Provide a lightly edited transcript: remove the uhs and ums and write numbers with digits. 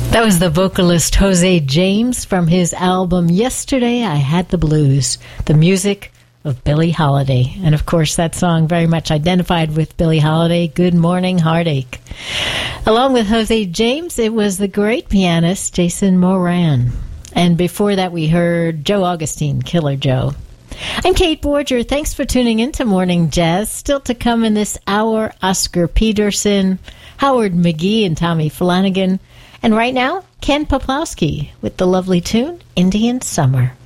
That was the vocalist Jose James from his album Yesterday I Had the Blues, the music of Billie Holiday. And of course, that song very much identified with Billie Holiday, Good Morning Heartache. Along with Jose James, it was the great pianist Jason Moran. And before that, we heard Joe Augustine, Killer Joe. I'm Kate Borger. Thanks for tuning in to Morning Jazz. Still to come in this hour, Oscar Peterson, Howard McGee, and Tommy Flanagan. And right now, Ken Poplowski with the lovely tune, Indian Summer.